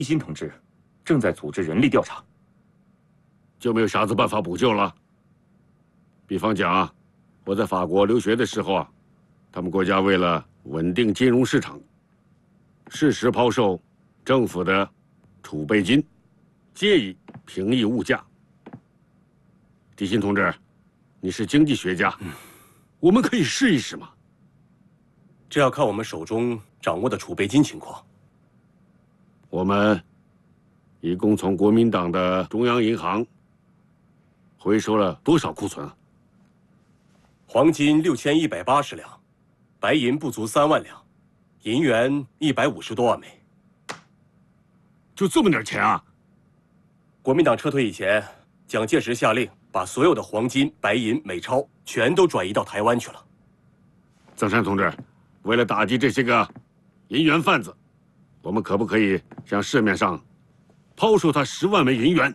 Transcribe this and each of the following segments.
一心同志正在组织人力调查， 就没有啥子办法补救了。比方讲啊，我在法国留学的时候啊，他们国家为了稳定金融市场，适时抛售政府的储备金，借以平抑物价。狄鑫同志，你是经济学家，我们可以试一试嘛。 这要看我们手中掌握的储备金情况。 我们一共从国民党的中央银行回收了多少库存啊？ 黄金6180两，白银不足3万两，银元150多万枚。 就这么点钱啊？ 国民党撤退以前，蒋介石下令把所有的黄金、白银、美钞全都转移到台湾去了。 曾山同志，为了打击这些个银元贩子，我们可不可以向市面上抛售他10万枚银元？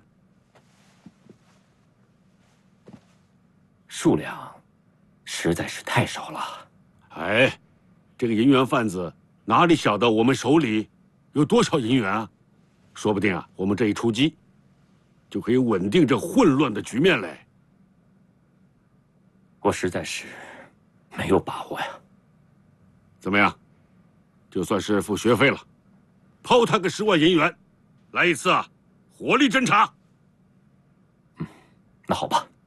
数量实在是太少了。 哎，这个银元贩子哪里晓得我们手里有多少银元啊？说不定啊，我们这一出击，就可以稳定这混乱的局面嘞。 我实在是没有把握呀。 怎么样？就算是付学费了，抛他个10万银元，来一次啊，火力侦查。 那好吧。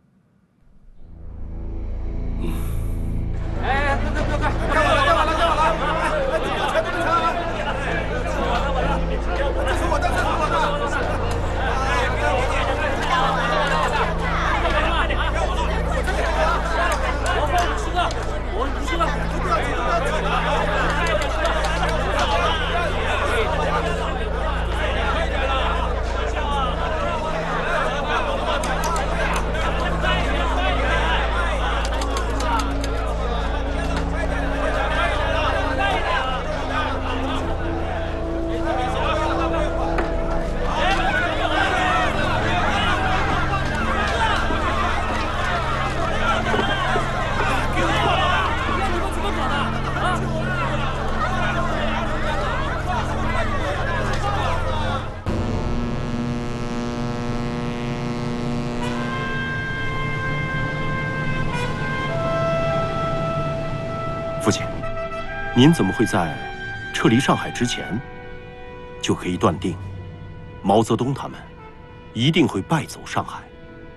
父亲，您怎么会在撤离上海之前就可以断定毛泽东他们一定会败走上海？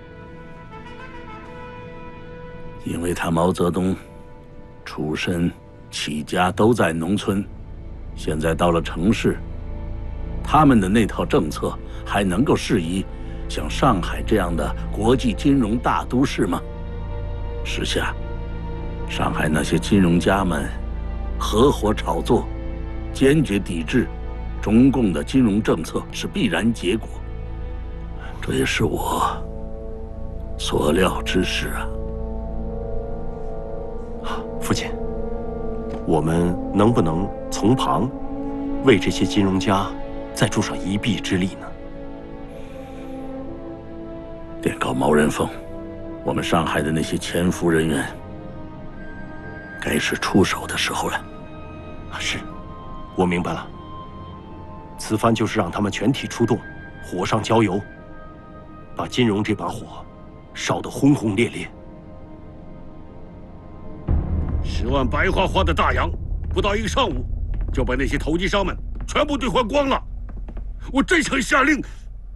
因为他毛泽东出身起家都在农村，现在到了城市，他们的那套政策还能够适宜像上海这样的国际金融大都市吗？时下上海那些金融家们合伙炒作，坚决抵制中共的金融政策是必然结果，这也是我所料之事啊。 父亲，我们能不能从旁为这些金融家再助上一臂之力呢？ 电告毛人凤，我们上海的那些潜伏人员该是出手的时候了。 是，我明白了。此番就是让他们全体出动，火上浇油，把金融这把火烧得轰轰烈烈。 10万白花花的大洋，不到1个上午，就把那些投机商们全部兑换光了。我真想下令。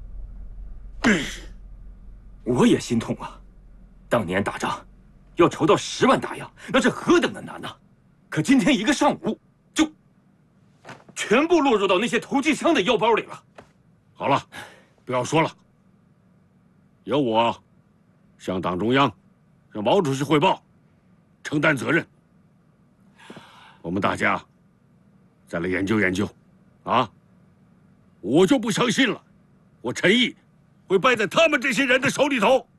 我也心痛啊！当年打仗要筹到10万大洋，那是何等的难呐！可今天1个上午，就全部落入到那些投机商的腰包里了。 好了，不要说了。由我向党中央、向毛主席汇报，承担责任。我们大家再来研究研究，啊！我就不相信了，我陈毅会败在他们这些人的手里头。